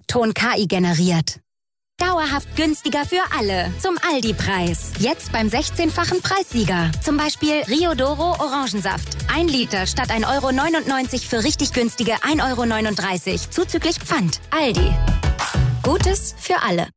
Ton KI generiert. Dauerhaft günstiger für alle. Zum Aldi-Preis. Jetzt beim 16-fachen Preissieger. Zum Beispiel Rio Doro Orangensaft. 1 Liter statt 1,99 € für richtig günstige 1,39 € zuzüglich Pfand. Aldi. Gutes für alle.